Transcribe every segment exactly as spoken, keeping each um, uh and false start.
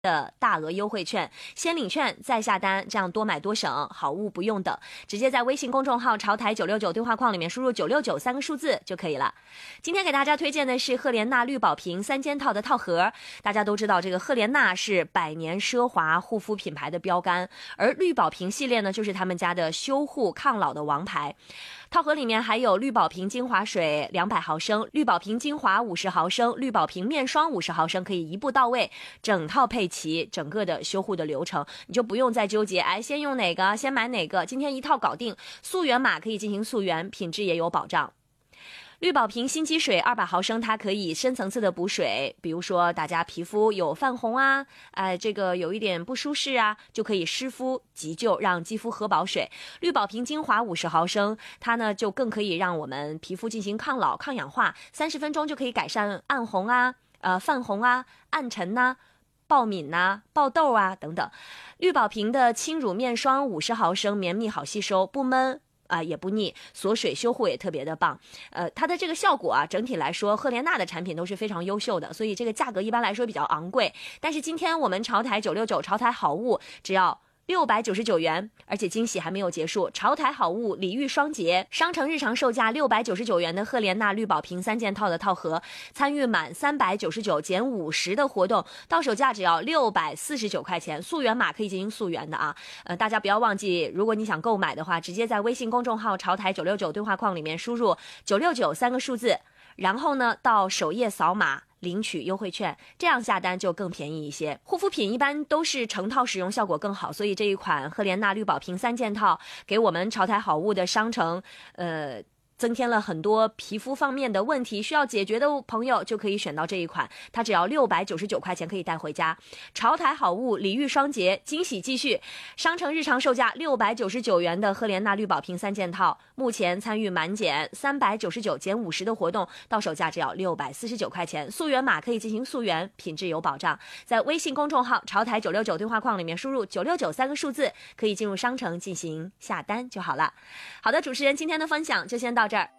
的大额优惠券，先领券再下单，这样多买多省，好物不用等，直接在微信公众号潮台九六九对话框里面输入九六九三个数字就可以了。今天给大家推荐的是赫莲娜绿宝瓶三件套的套盒。大家都知道这个赫莲娜是百年奢华护肤品牌的标杆，而绿宝瓶系列呢就是他们家的修护抗老的王牌。套盒里面还有绿宝瓶精华水两百毫升，绿宝瓶精华五十毫升，绿宝瓶面霜五十毫升，可以一步到位，整套配齐，整个的修护的流程，你就不用再纠结，哎，先用哪个，先买哪个，今天一套搞定。溯源码可以进行溯源，品质也有保障。绿宝瓶心肌水二百毫升，它可以深层次的补水，比如说大家皮肤有泛红啊，哎，这个有一点不舒适啊，就可以湿敷急救，让肌肤喝饱水。绿宝瓶精华五十毫升，它呢就更可以让我们皮肤进行抗老抗氧化，三十分钟就可以改善暗红啊、呃泛红啊、暗沉呐、啊、爆敏呐、啊、爆痘啊等等。绿宝瓶的轻乳面霜五十毫升，绵密好吸收，不闷啊、呃，也不腻，锁水修护也特别的棒。呃，它的这个效果啊，整体来说，赫莲娜的产品都是非常优秀的，所以这个价格一般来说比较昂贵。但是今天我们潮台九六九潮台好物只要六百九十九元，而且惊喜还没有结束，潮台好物礼遇双节，商城日常售价六百九十九元的赫莲娜绿宝瓶三件套的套盒，参与满三百九十九减五十的活动，到手价只要六百四十九块钱，溯源码可以进行溯源的啊。呃，大家不要忘记，如果你想购买的话，直接在微信公众号潮台九六九对话框里面输入九六九三个数字，然后呢到首页扫码领取优惠券，这样下单就更便宜一些。护肤品一般都是成套使用效果更好，所以这一款赫莲娜绿宝瓶三件套给我们潮台好物的商城呃增添了很多皮肤方面的问题需要解决的朋友就可以选到这一款，它只要六百九十九块钱可以带回家。潮台好物礼遇双节，惊喜继续，商城日常售价六百九十九元的赫莲娜绿宝瓶三件套，目前参与满减三百九十九减五十的活动，到手价只要六百四十九块钱，溯源码可以进行溯源，品质有保障。在微信公众号潮台九六九对话框里面输入九六九三个数字，可以进入商城进行下单就好了。好的，主持人今天的分享就先到这儿。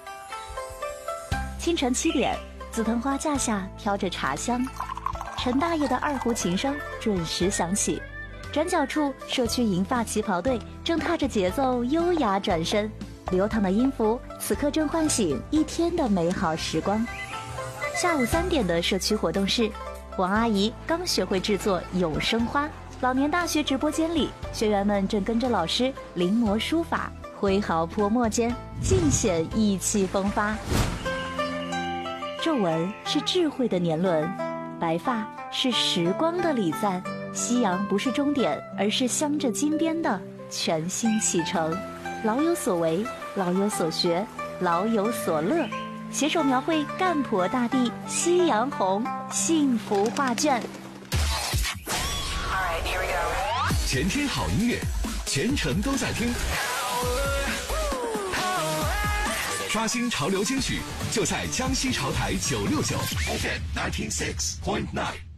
清晨七点，紫藤花架下飘着茶香，陈大爷的二胡琴声准时响起。转角处，社区银发旗袍队正踏着节奏优雅转身，流淌的音符此刻正唤醒一天的美好时光。下午三点的社区活动室，王阿姨刚学会制作永生花。老年大学直播间里，学员们正跟着老师临摹书法，挥毫泼墨间尽显意气风发。皱纹是智慧的年轮，白发是时光的礼赞。夕阳不是终点，而是镶着金边的全新启程。老有所为，老有所学，老有所乐，携手描绘干婆大地夕阳红幸福画卷。 全天好音乐，全程都在听。刷新潮流金曲，就在江西潮台九六九 F M ninety six point nine。